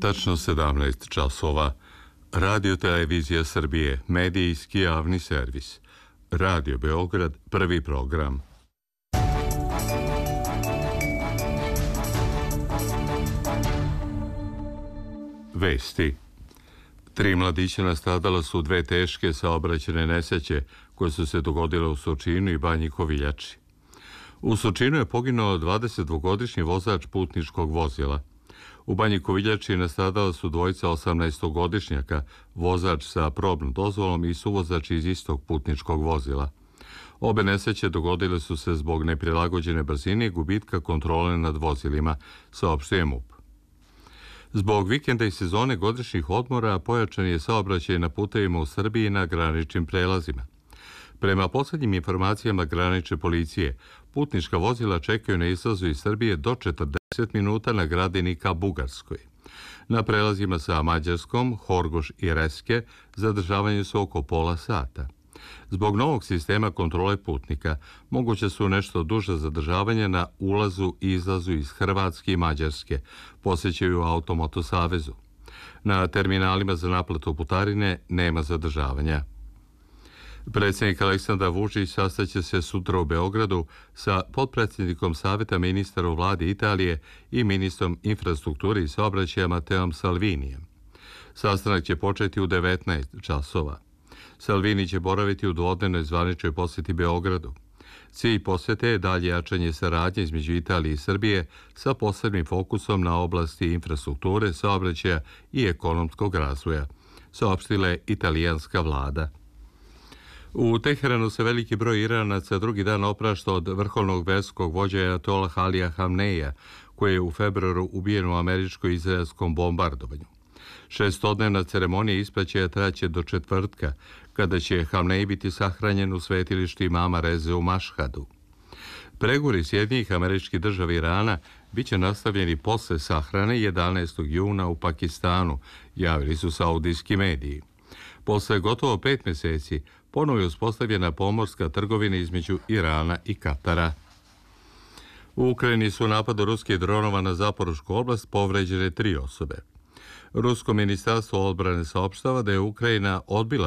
Tačno 17 časova. Radio Televizija Srbije, medijski javni servis. Radio Beograd, prvi program. Vesti. 3 mladića nastradala su u 2 teške saobraćajne nesreće koje su se dogodile u Surčinu i Banji Koviljači. U Surčinu je poginuo 22-godišnji vozač putničkog vozila. U Banji Koviljači nastradala su dvojica 18-godišnjaka, vozač sa probnom dozvolom i suvozač iz istog putničkog vozila. Obe nesreće dogodile su se zbog neprilagođene brzine i gubitka kontrole nad vozilima, saopštuje MUP. Zbog vikenda i sezone godišnjih odmora pojačan je saobraćaj na putevima u Srbiji i na graničnim prelazima. Prema poslednjim informacijama granične policije, putnička vozila čekaju na izlazu iz Srbije do 40 minuta na gradini ka Bugarskoj. Na prelazima sa Mađarskom, Horgoš i Reske zadržavanje su oko pola sata. Zbog novog sistema kontrole putnika moguće su nešto duže zadržavanja na ulazu i izlazu iz Hrvatske i Mađarske, posjećaju Automoto Savezu. Na terminalima za naplatu putarine nema zadržavanja. Predsjednik Aleksandar Vučić sastaće se sutra u Beogradu sa potpredsjednikom Saveta ministara u vladi Italije i ministrom infrastrukture i saobraćaja Mateom Salvinijem. Sastanak će početi u 19 časova. Salvini će boraviti u dvodnevnoj zvaničnoj posjeti Beogradu. Cilj posjete je dalje jačanje saradnje između Italije i Srbije sa posebnim fokusom na oblasti infrastrukture, saobraćaja i ekonomskog razvoja, saopštila je italijanska vlada. U Teheranu se veliki broj Iranaca drugi dan oprašta od vrhovnog verskog vođa Ajatolah Alija Hamneija, koji je u februaru ubijen u američko-izraelskom bombardovanju. 600-dnevna ceremonija ispraćaja traće do četvrtka, kada će Hamnej biti sahranjen u svetilištu imama Reze u Mašhadu. Pregovori Sjedinjenih Američkih Država i Irana bit će nastavljeni posle sahrane 11. juna u Pakistanu, javili su saudijski mediji. Posle gotovo 5 mjeseci ponovo je uspostavljena pomorska trgovina između Irana i Katara. U Ukrajini su napadu ruskih dronova na Zaporošku oblast povređene 3 osobe. Rusko ministarstvo odbrane saopštava da je Ukrajina odbila